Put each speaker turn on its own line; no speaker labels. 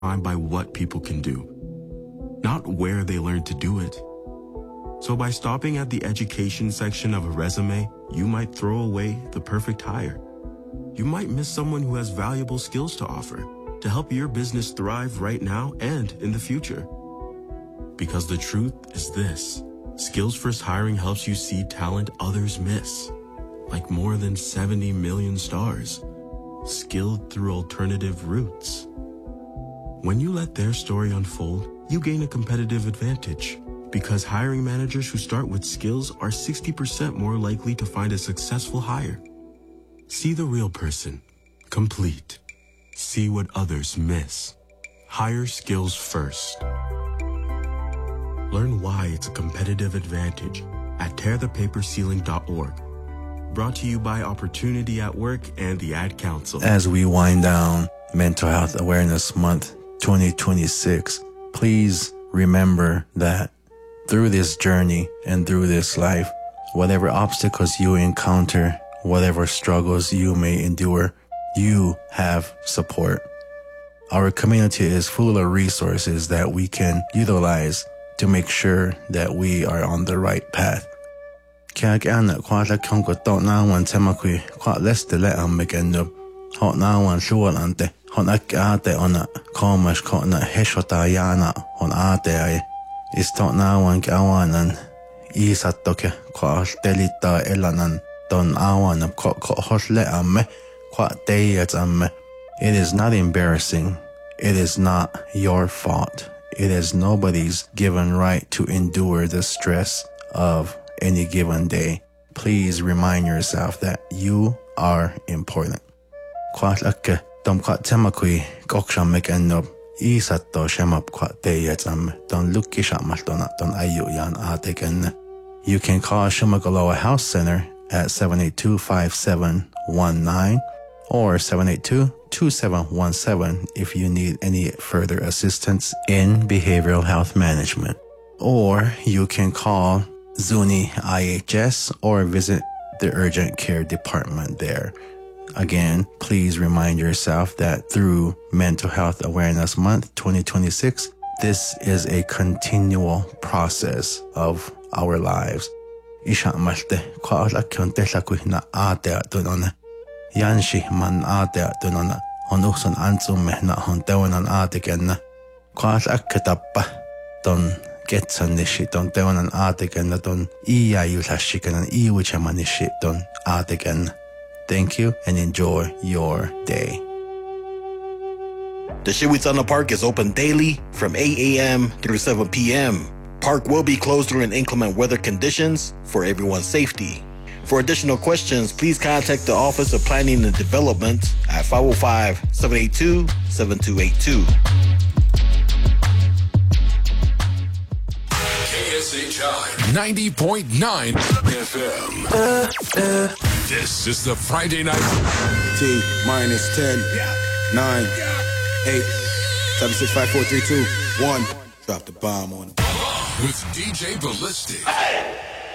defined by what people can do, not where they learn to do it. So by stopping at the education section of a resume, you might throw away the perfect hire. You might miss someone who has valuable skills to offer to help your business thrive right now and in the future. Because the truth is this: Skills First Hiring helps you see talent others miss, like more than 70 million stars, skilled through alternative routes. When you let their story unfold, you gain a competitive advantage, because hiring managers who start with skills are 60% more likely to find a successful hire. See the real person, complete. See what others miss. Hire skills first. Learn why it's a competitive advantage at tearthepaperceiling.org. Brought to you by Opportunity at Work and the Ad Council.
As we wind down Mental Health Awareness Month 2026, please remember that through this journey and through this life, whatever obstacles you encounter, whatever struggles you may endure, you have support. Our community is full of resources that we can utilize to make sure that we are on the right path. Kag ana kwa la kongo to na wan temakui kwa leste le amegendo hot na wan shual ante hon akate ona komash kona heshota yana on ate ai is to na wan kawanan isatoke kwa delita elanan don awan ko hosle amme kwa deyat amme. It is not embarrassing. It is not your fault. It is nobody's given right to endure the stress of any given day. Please remind yourself that you are important. Kwat lakke dom kwat temakui koksham mekennop isatto shemap kwat deyetsam don lukkishamal don ayu yan ateken. You can call Shumagaloa House Center at 782-5719 or 782-2717 if you need any further assistance in behavioral health management. Or you can call Zuni IHS or visit the urgent care department there. Again, please remind yourself that through Mental Health Awareness Month 2026, this is a continual process of our lives. Isha malte kwa la kyonte la kuhna ate dunona. Yanshi man ate dunona. Honuson ansum mehna hontewanan ate kenna. Kwa la ketappa don getsan nishi don tewanan ate kenna don iya yulashikanan iwichamanishi don ate kenna. Thank you and enjoy your day.
The Shiwitsana Park is open daily from 8 a.m. through 7 p.m. Park will be closed during inclement weather conditions for everyone's safety. For additional questions, please contact the Office of Planning and Development at 505-782-7282.
KSHI 90.9 FM. This is the Friday night.
T minus 10, 9, 8, 7, 6, 5, 4, 3, 2, 1. Drop the bomb on it.
With DJ Ballistic.